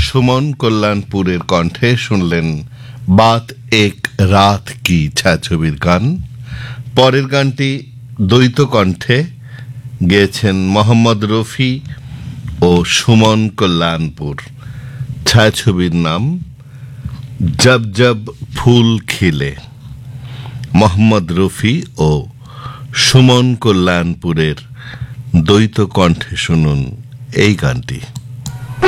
সুমন কল্যাণপুরের কণ্ঠে শুনলেন বাত এক রাত কি ছায়াছবির গান। পরের গানটি দ্বৈত কণ্ঠে গেয়েছেন মোহাম্মদ রফি ও সুমন কল্যাণপুর। ছায়াছবির নাম জব জব ফুল খিলে। মোহাম্মদ রফি ও সুমন কল্যাণপুরের দ্বৈত কণ্ঠে শুনুন এই গানটি।